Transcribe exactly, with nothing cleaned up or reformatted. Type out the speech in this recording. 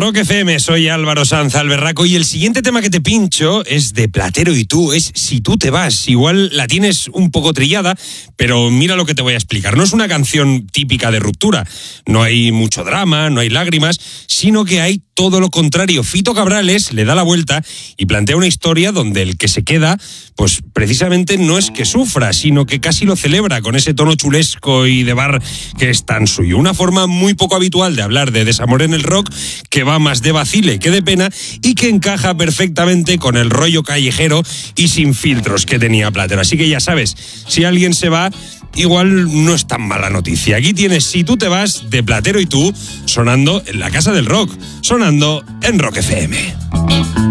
Rock F M, soy Álvaro Sanz Alberraco y el siguiente tema que te pincho es de Platero y tú, es Si tú te vas. Igual la tienes un poco trillada, pero mira lo que te voy a explicar. No es una canción típica de ruptura, no hay mucho drama, no hay lágrimas, sino que hay todo lo contrario. Fito Cabrales le da la vuelta y plantea una historia donde el que se queda, pues precisamente no es que sufra, sino que casi lo celebra con ese tono chulesco y de bar que es tan suyo. Una forma muy poco habitual de hablar de desamor en el rock, que va más de vacile que de pena y que encaja perfectamente con el rollo callejero y sin filtros que tenía Platero. Así que ya sabes, si alguien se va, igual no es tan mala noticia. Aquí tienes Si tú te vas, de Platero y tú, sonando en la Casa del Rock, sonando en Rock F M.